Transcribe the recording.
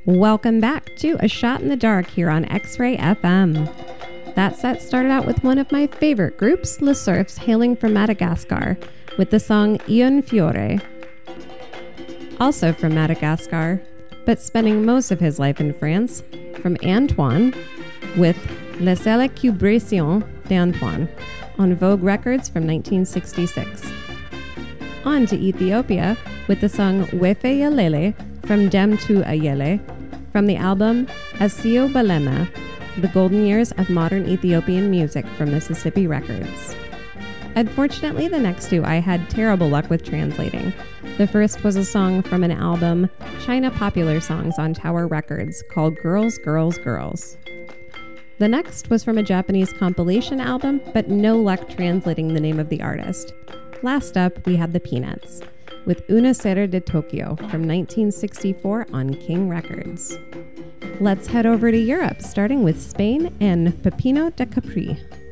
Welcome back to A Shot in the Dark here on X-Ray FM. That set started out with one of my favorite groups, Les Surfs, hailing from Madagascar, with the song Un Fiore. Also from Madagascar, but spending most of his life in France, from Antoine, with Les Élucubrations d'Antoine, on Vogue Records from 1966. On to Ethiopia, with the song Wefe Yelele from Dem Tu Ayele, from the album Asio Balema, The Golden Years of Modern Ethiopian Music from Mississippi Records. Unfortunately, the next two I had terrible luck with translating. The first was a song from an album, China Popular Songs on Tower Records, called Girls, Girls, Girls. The next was from a Japanese compilation album, but no luck translating the name of the artist. Last up, we had the Peanuts, with Una Sera de Tokyo from 1964 on King Records. Let's head over to Europe, starting with Spain and Pepino de Capri.